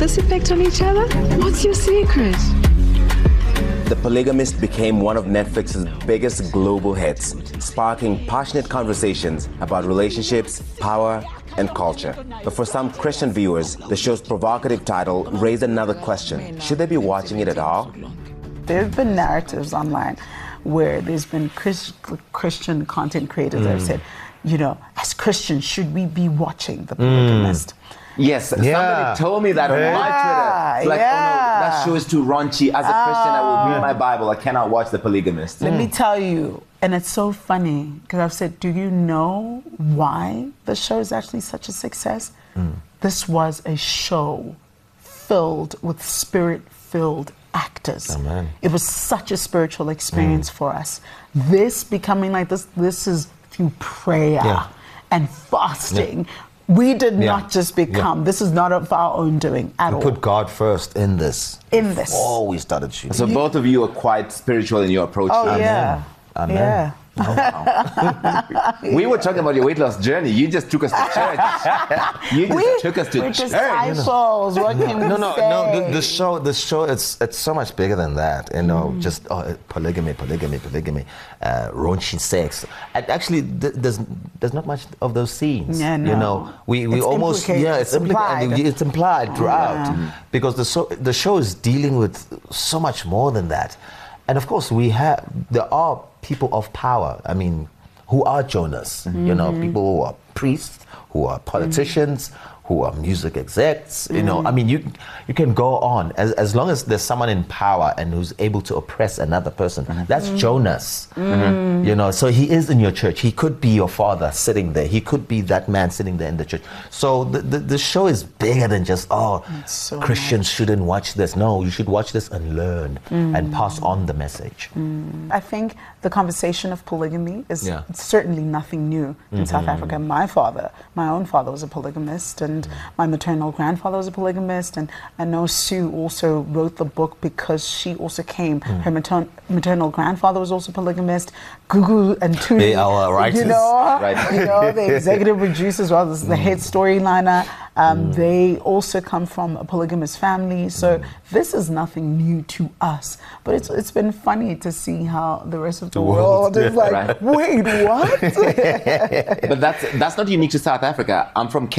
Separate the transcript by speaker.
Speaker 1: this effect on each other? What's your secret?
Speaker 2: The Polygamist became one of Netflix's biggest global hits, sparking passionate conversations about relationships, power, and culture. But for some Christian viewers, the show's provocative title raised another question. Should they be watching it at all?
Speaker 3: There have been narratives online where there's been Christian content creators that have said, you know, as Christians, should we be watching The Polygamist?
Speaker 2: Yes, somebody told me that on my Twitter. It's like, oh no, that show is too raunchy. As a Christian, I will read my Bible. I cannot watch The Polygamist.
Speaker 3: Let me tell you, and it's so funny, because I've said, do you know why the show is actually such a success? This was a show filled with spirit-filled actors.
Speaker 4: Amen.
Speaker 3: It was such a spiritual experience for us. This becoming like this is through prayer and fasting. We did not just become, this is not of our own doing at all.
Speaker 4: Put God first in this. Before we started shooting.
Speaker 2: So both of you are quite spiritual in your approach.
Speaker 3: Oh,
Speaker 2: to it.
Speaker 3: yeah.
Speaker 4: Amen.
Speaker 3: Yeah.
Speaker 2: We were talking about your weight loss journey. You just took us to church. You just took us to
Speaker 3: we're
Speaker 2: church.
Speaker 3: disciples. What can we say?
Speaker 4: The show, it's so much bigger than that. You know, just polygamy, raunchy sex. And actually, there's not much of those scenes.
Speaker 3: Yeah, no.
Speaker 4: You know, we almost it's implied. It's implied throughout because the show is dealing with so much more than that. And of course, there are people of power. I mean, who are Jonas? You know, people who are priests, who are politicians, who are music execs. You know, I mean, you can go on as long as there's someone in power and who's able to oppress another person. That's Jonas. You know, so he is in your church. He could be your father sitting there. He could be that man sitting there in the church. So the show is bigger than just Christians shouldn't watch this. No, you should watch this and learn and pass on the message.
Speaker 3: I think the conversation of polygamy is certainly nothing new in South Africa. My own father was a polygamist, and my maternal grandfather was a polygamist, and I know Sue also wrote the book because she also came. Her maternal grandfather was also polygamist. Gugu and Tuli,
Speaker 4: they are writers.
Speaker 3: you know, the executive producers, well, this is the head storyliner. They also come from a polygamous family, so this is nothing new to us. But it's been funny to see how the rest of the world is like, wait, what?
Speaker 2: But that's not unique to South Africa. I'm from